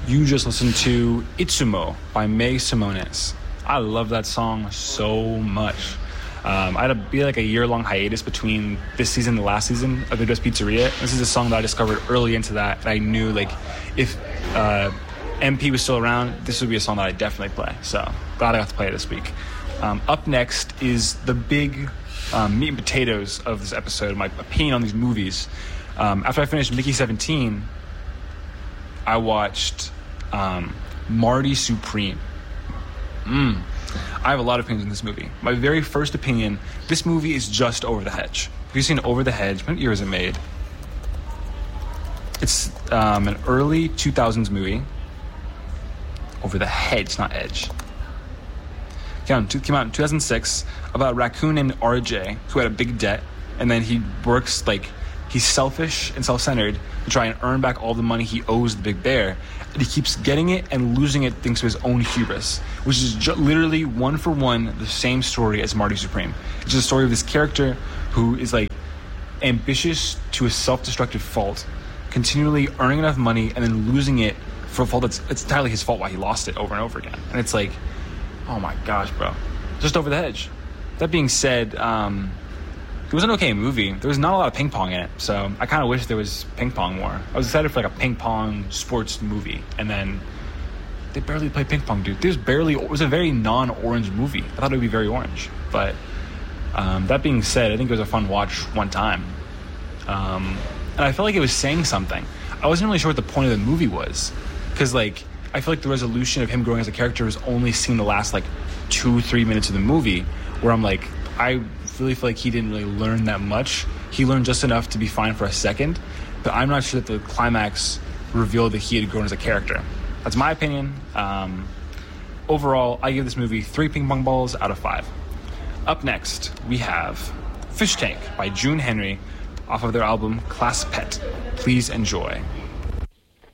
You just listened to Itsumo by May Simones. I love that song so much. I had to be like a year-long hiatus between this season and the last season of The Best Pizzeria. This is a song that I discovered early into that, and I knew like if MP was still around, this would be a song that I'd definitely play. So glad I got to play it this week. Up next is the big meat and potatoes of this episode, my opinion on these movies. After I finished Mickey 17, I watched Marty Supreme. I have a lot of opinions on this movie. My very first opinion, this movie is just over the hedge. Have you seen Over the Hedge? What year is it made? It's an early 2000s movie. Over the Hedge, not Edge. Came out in 2006 about a raccoon named RJ who had a big debt, and then he works like he's selfish and self-centered to try and earn back all the money he owes the big bear, and he keeps getting it and losing it thanks to his own hubris, which is literally one for one the same story as Marty Supreme. It's just a story of this character who is like ambitious to a self-destructive fault, continually earning enough money and then losing it for a fault it's entirely his fault why he lost it over and over again. And it's like, oh my gosh, bro, just over the hedge. That being said, it was an okay movie. There was not a lot of ping pong in it, so I kind of wish there was ping pong more. I was excited for like a ping pong sports movie, and then they barely play ping pong, dude. It was a very non-orange movie. I thought it would be very orange, but that being said, I think it was a fun watch one time, and I felt like it was saying something. I wasn't really sure what the point of the movie was, because like I feel like the resolution of him growing as a character was only seen the last like 2-3 minutes of the movie, where I'm like, I really feel like he didn't really learn that much. He learned just enough to be fine for a second, but I'm not sure that the climax revealed that he had grown as a character. That's my opinion. Overall, I give this movie 3 ping pong balls out of 5. Up next, we have Fish Tank by June Henry off of their album Class Pet. Please enjoy.